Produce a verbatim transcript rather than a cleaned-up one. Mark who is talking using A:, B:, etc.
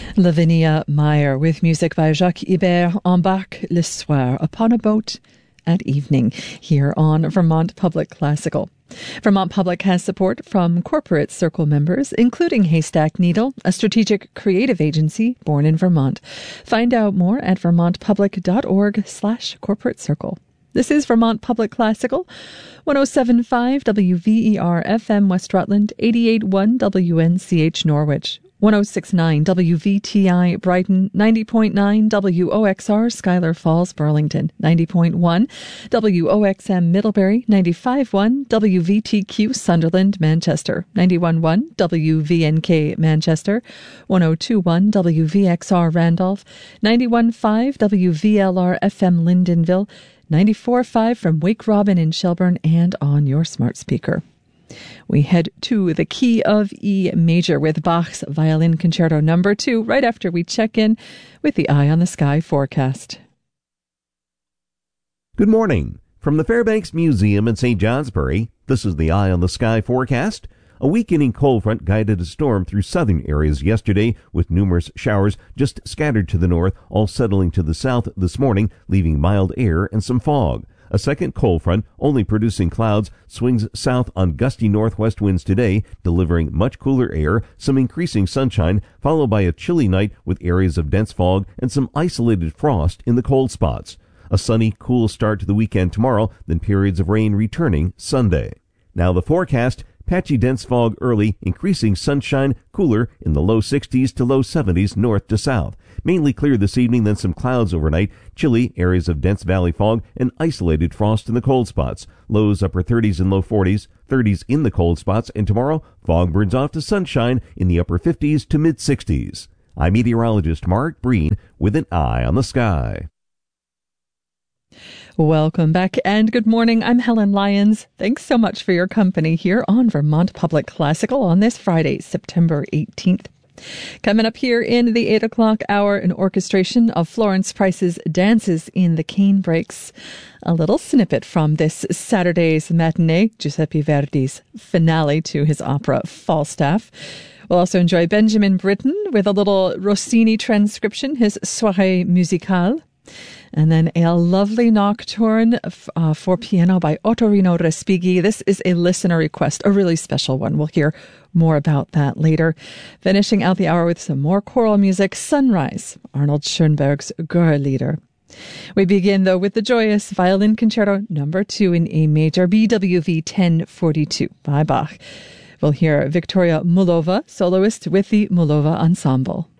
A: Lavinia Meyer with music by Jacques Ibert, Embarque le soir, upon a boat at evening, here on Vermont Public Classical. Vermont Public has support from Corporate Circle members, including Haystack Needle, a strategic creative agency born in Vermont. Find out more at vermontpublic.org slash corporate circle. This is Vermont Public Classical, one oh seven point five W V E R F M West Rutland, eighty-eight point one W N C H Norwich, one oh six point nine W V T I Brighton, ninety point nine W O X R Schuyler Falls Burlington, ninety point one W O X M Middlebury, ninety-five point one W V T Q Sunderland Manchester, ninety-one point one W V N K Manchester, one oh two point one W V X R Randolph, ninety-one point five W V L R F M Lyndonville, ninety-four point five from Wake Robin in Shelburne, and on your smart speaker. We head to the key of E major with Bach's Violin Concerto number two right after we check in with the Eye on the Sky forecast.
B: Good morning. From the Fairbanks Museum in Saint Johnsbury, this is the Eye on the Sky forecast. A weakening cold front guided a storm through southern areas yesterday, with numerous showers just scattered to the north, all settling to the south this morning, leaving mild air and some fog. A second cold front, only producing clouds, swings south on gusty northwest winds today, delivering much cooler air, some increasing sunshine, followed by a chilly night with areas of dense fog and some isolated frost in the cold spots. A sunny, cool start to the weekend tomorrow, then periods of rain returning Sunday. Now the forecast. Patchy dense fog early, increasing sunshine, cooler in the low sixties to low seventies north to south. Mainly clear this evening, then some clouds overnight, chilly areas of dense valley fog, and isolated frost in the cold spots. Lows upper thirties and low forties, thirties in the cold spots, and tomorrow, fog burns off to sunshine in the upper fifties to mid sixties. I'm meteorologist Mark Breen with an Eye on the Sky.
A: Welcome back and good morning. I'm Helen Lyons. Thanks so much for your company here on Vermont Public Classical on this Friday, September eighteenth. Coming up here in the eight o'clock hour, an orchestration of Florence Price's Dances in the Cane Breaks. A little snippet from this Saturday's matinee, Giuseppe Verdi's finale to his opera Falstaff. We'll also enjoy Benjamin Britten with a little Rossini transcription, his Soirée Musicale. And then a lovely nocturne uh, for piano by Ottorino Respighi. This is a listener request, a really special one. We'll hear more about that later. Finishing out the hour with some more choral music, Sunrise, Arnold Schoenberg's Chorlieder. We begin, though, with the joyous Violin Concerto number two in A major, B W V ten forty-two by Bach. We'll hear Victoria Mulova, soloist with the Mulova Ensemble.